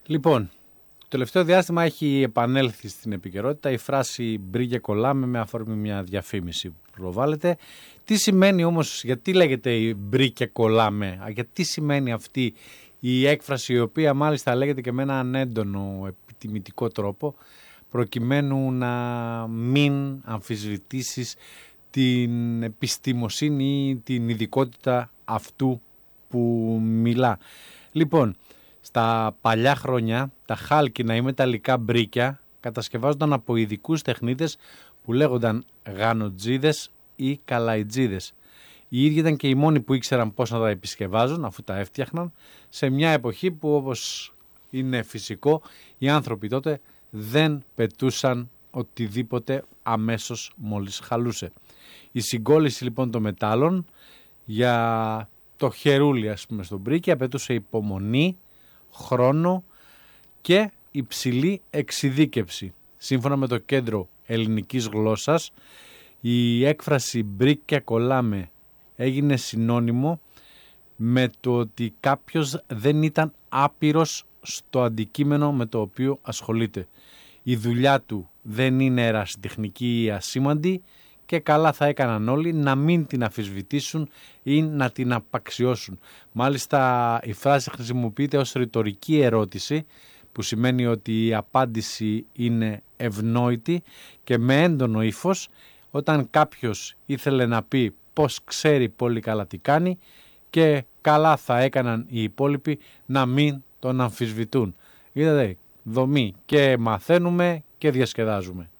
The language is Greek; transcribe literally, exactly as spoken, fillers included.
Λοιπόν, το τελευταίο διάστημα έχει επανέλθει στην επικαιρότητα η φράση «μπρι και κολλάμε» με αφορμή μια διαφήμιση που προβάλλεται. Τι σημαίνει όμως, γιατί λέγεται «μπρι και κολλάμε», γιατί σημαίνει αυτή η έκφραση, η οποία μάλιστα λέγεται και με έναν έντονο επιτιμητικό τρόπο, προκειμένου να μην αμφισβητήσεις την επιστημοσύνη ή την ειδικότητα αυτού που μιλά. Λοιπόν, στα παλιά χρόνια τα χάλκινα ή μεταλλικά μπρίκια κατασκευάζονταν από ειδικούς τεχνίτες που λέγονταν γανοτζίδες ή καλαϊτζίδες. Οι ίδιοι ήταν και οι μόνοι που ήξεραν πώς να τα επισκευάζουν, αφού τα έφτιαχναν, σε μια εποχή που, όπως είναι φυσικό, οι άνθρωποι τότε δεν πετούσαν οτιδήποτε αμέσως μόλις χαλούσε. Η συγκόλληση λοιπόν των μετάλλων για το χερούλι, ας πούμε, στον μπρίκι απαιτούσε υπομονή, χρόνο και υψηλή εξειδίκευση. Σύμφωνα με το Κέντρο Ελληνικής Γλώσσας, η έκφραση «μπρι και κολλάμε» έγινε συνώνυμο με το ότι κάποιος δεν ήταν άπειρος στο αντικείμενο με το οποίο ασχολείται. Η δουλειά του δεν είναι ερασιτεχνική ή ασήμαντη και καλά θα έκαναν όλοι να μην την αμφισβητήσουν ή να την απαξιώσουν. Μάλιστα η φράση χρησιμοποιείται ως ρητορική ερώτηση, που σημαίνει ότι η απάντηση είναι ευνόητη και με έντονο ύφος, όταν κάποιος ήθελε να πει πως ξέρει πολύ καλά τι κάνει και καλά θα έκαναν οι υπόλοιποι να μην τον αμφισβητούν. Είδατε, δομή, και μαθαίνουμε και διασκεδάζουμε.